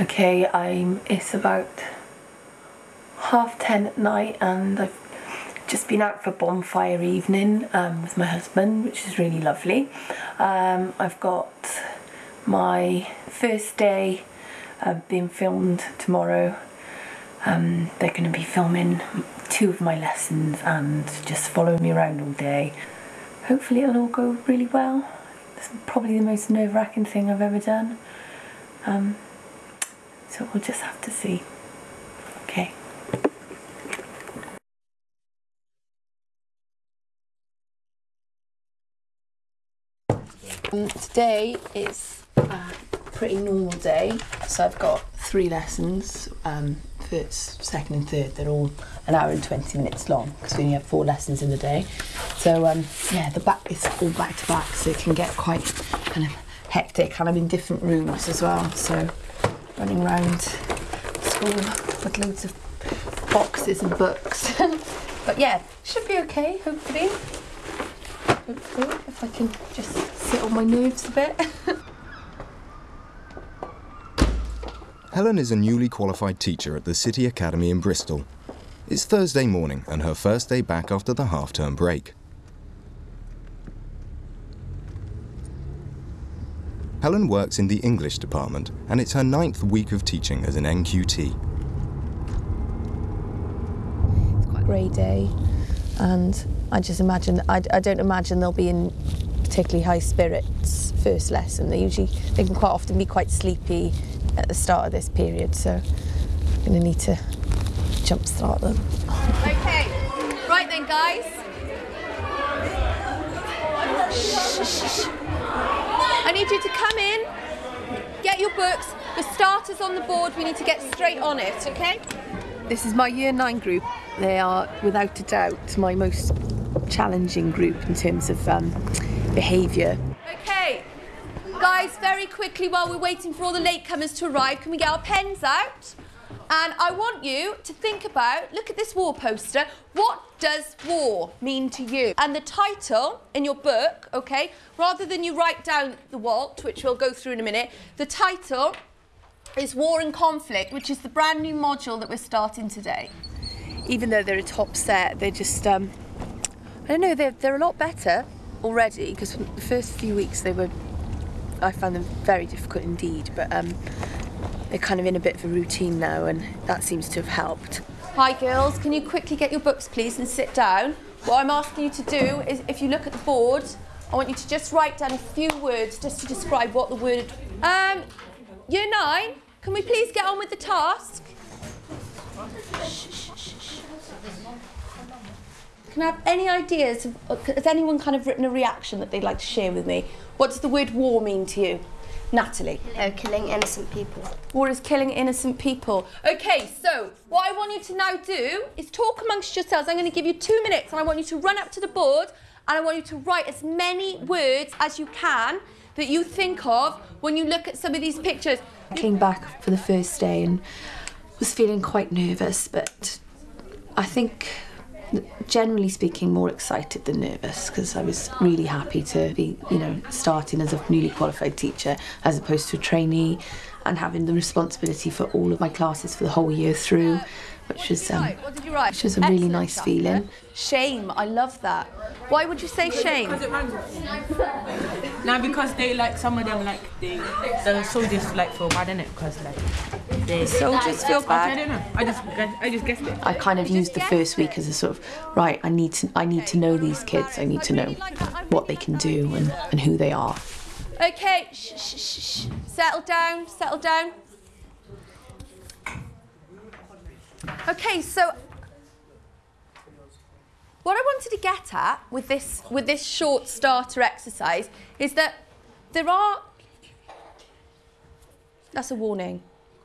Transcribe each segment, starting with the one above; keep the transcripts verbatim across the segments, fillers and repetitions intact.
Okay, I'm. It's about half ten at night, and I've just been out for bonfire evening um, with my husband, which is really lovely. Um, I've got my first day uh, being filmed tomorrow. Um, they're going to be filming two of my lessons and just following me around all day. Hopefully it'll all go really well. It's probably the most nerve-wracking thing I've ever done. Um, so we'll just have to see. Okay. Um, today is a pretty normal day, so I've got three lessons, um, first, second and third. They're all an hour and twenty minutes long because we only have four lessons in the day. So um, yeah, the back is all back to back, so it can get quite kind of hectic, and I'm in different rooms as well, so running around school with loads of boxes and books. But yeah, should be okay, hopefully. Hopefully, if I can just sit on my nerves a bit. Helen is a newly qualified teacher at the City Academy in Bristol. It's Thursday morning and her first day back after the half-term break. Helen works in the English department, and it's her ninth week of teaching as an N Q T. It's quite a grey day, and I just imagine, I, I don't imagine they'll be in particularly high spirits first lesson. They usually, they can quite often be quite sleepy at the start of this period, so I'm going to need to jumpstart them. Okay, right then, guys. Shh, shh, shh. I need you to come in, get your books, the starters on the board, we need to get straight on it, okay? This is my year nine group. They are, without a doubt, my most challenging group in terms of um, behaviour. Okay, guys, very quickly while we're waiting for all the latecomers to arrive, can we get our pens out? And I want you to think about, look at this war poster, what does war mean to you? And the title in your book, okay, rather than you write down the what, which we'll go through in a minute, the title is War and Conflict, which is the brand new module that we're starting today. Even though they're a top set, they're just, um, I don't know, they're, they're a lot better already, because the first few weeks they were, I found them very difficult indeed, but um, they're kind of in a bit of a routine now, and that seems to have helped. Hi girls, can you quickly get your books please and sit down? What I'm asking you to do is, if you look at the board, I want you to just write down a few words just to describe what the word... Um, year nine, can we please get on with the task? Can I have any ideas? Of, has anyone kind of written a reaction that they'd like to share with me? What does the word war mean to you? Natalie? Uh, killing innocent people. War is killing innocent people. Okay, so what I want you to now do is talk amongst yourselves. I'm going to give you two minutes and I want you to run up to the board and I want you to write as many words as you can that you think of when you look at some of these pictures. I came back for the first day and was feeling quite nervous, but I think, generally speaking, more excited than nervous, because I was really happy to be, you know, starting as a newly qualified teacher as opposed to a trainee, and having the responsibility for all of my classes for the whole year through, which was um, what did you write? which was a really nice feeling. Shame, I love that. Why would you say shame? Because it rhymes. No, because they like some of them like they the soldiers like feel bad in it because like they Soldiers feel bad. I don't know. I just I just guessed it. I kind of used the first week as a sort of, right, I need to I need to know these kids. I need to know what they can do and, and who they are. Okay, shh, shh, shh, shh. Settle down, settle down. Okay, so what I wanted to get at with this with this short starter exercise is that there are, that's a warning.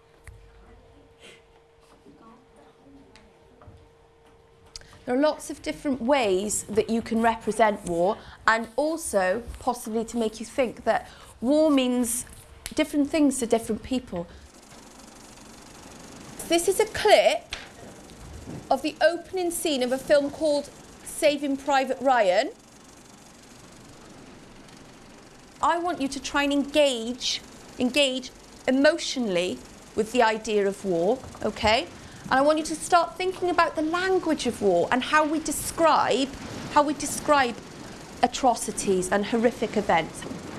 There are lots of different ways that you can represent war, and also possibly to make you think that war means different things to different people. This is a clip of the opening scene of a film called Saving Private Ryan. I want you to try and engage, engage emotionally with the idea of war, okay? And I want you to start thinking about the language of war and how we describe, how we describe atrocities and horrific events.